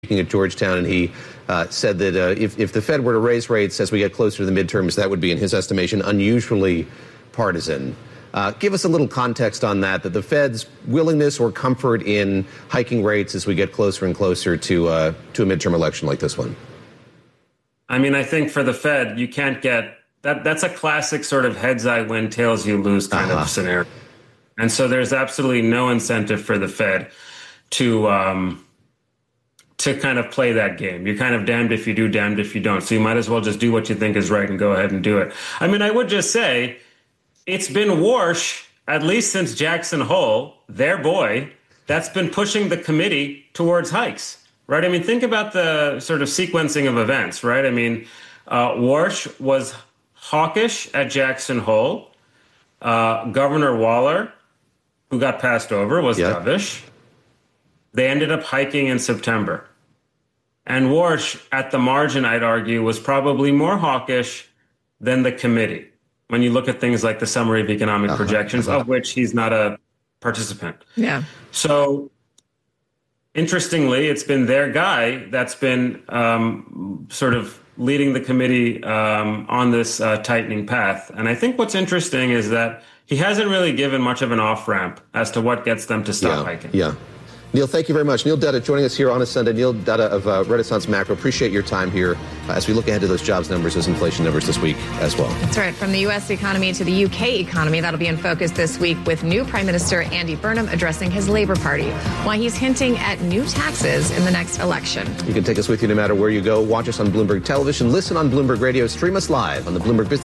at Georgetown, and he said that if the Fed were to raise rates as we get closer to the midterms, that would be, in his estimation, unusually partisan. Give us a little context on that the Fed's willingness or comfort in hiking rates as we get closer and closer to a midterm election like this one. I mean, I think for the Fed, you can't get that. That's a classic sort of heads I win, tails you lose kind of scenario. And so there's absolutely no incentive for the Fed to kind of play that game. You're kind of damned if you do, damned if you don't. So you might as well just do what you think is right and go ahead and do it. I mean, I would just say it's been Warsh, at least since Jackson Hole, their boy, that's been pushing the committee towards hikes, right? I mean, think about the sort of sequencing of events, right? I mean, Warsh was hawkish at Jackson Hole. Governor Waller, who got passed over, was dovish. They ended up hiking in September. And Warsh, at the margin, I'd argue, was probably more hawkish than the committee when you look at things like the Summary of Economic Projections, of which he's not a participant. Yeah. So, interestingly, it's been their guy that's been sort of leading the committee on this tightening path. And I think what's interesting is that he hasn't really given much of an off-ramp as to what gets them to stop hiking. Yeah. Neil, thank you very much. Neil Dutta joining us here on a Sunday. Neil Dutta of Renaissance Macro. Appreciate your time here as we look ahead to those jobs numbers, those inflation numbers this week as well. That's right. From the U.S. economy to the UK economy, that'll be in focus this week with new Prime Minister Andy Burnham addressing his Labour Party, why he's hinting at new taxes in the next election. You can take us with you no matter where you go. Watch us on Bloomberg Television, listen on Bloomberg Radio, stream us live on the Bloomberg Business